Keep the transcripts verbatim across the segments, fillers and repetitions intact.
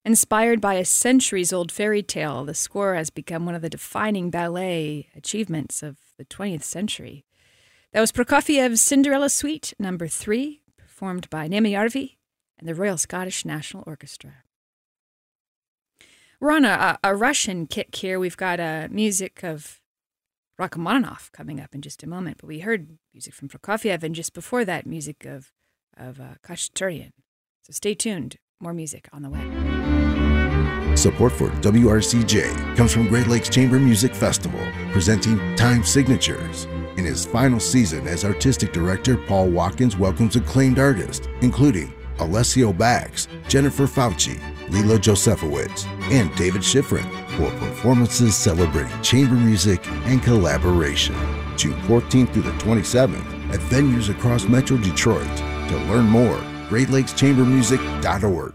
Inspired by a centuries-old fairy tale, the score has become one of the defining ballet achievements of the twentieth century. That was Prokofiev's Cinderella Suite, number three, performed by Namayarvi and the Royal Scottish National Orchestra. We're on a, a Russian kick here. We've got uh, music of Rachmaninoff coming up in just a moment, but we heard music from Prokofiev, and just before that, music of, of uh, Khachaturian. So stay tuned. More music on the way. Support for W R C J comes from Great Lakes Chamber Music Festival, presenting Time Signatures. In his final season as artistic director, Paul Watkins welcomes acclaimed artists, including Alessio Bax, Jennifer Fauci, Lila Josefowicz, and David Schifrin, for performances celebrating chamber music and collaboration. June fourteenth through the twenty-seventh at venues across Metro Detroit. To learn more, great lakes chamber music dot org.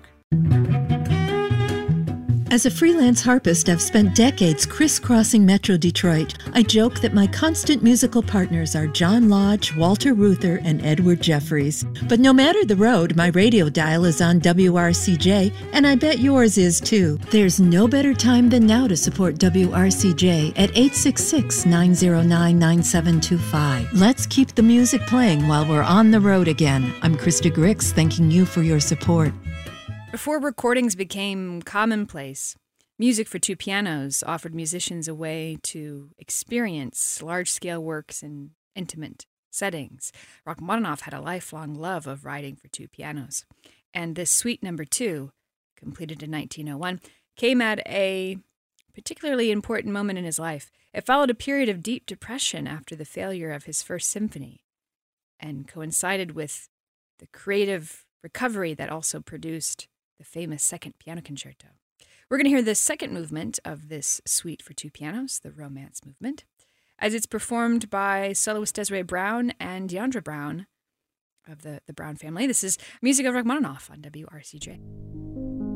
As a freelance harpist, I've spent decades crisscrossing Metro Detroit. I joke that my constant musical partners are John Lodge, Walter Reuther, and Edward Jeffries. But no matter the road, my radio dial is on W R C J, and I bet yours is too. There's no better time than now to support W R C J at eight six six, nine zero nine, nine seven two five. Let's keep the music playing while we're on the road again. I'm Krista Grix, thanking you for your support. Before recordings became commonplace, music for two pianos offered musicians a way to experience large-scale works in intimate settings. Rachmaninoff had a lifelong love of writing for two pianos, and this suite number two, completed in nineteen oh one, came at a particularly important moment in his life. It followed a period of deep depression after the failure of his first symphony, and coincided with the creative recovery that also produced the famous Second Piano Concerto. We're going to hear the second movement of this suite for two pianos, the Romance Movement, as it's performed by soloist Desiree Brown and Deandra Brown of the, the Brown family. This is music of Rachmaninoff on W R C J.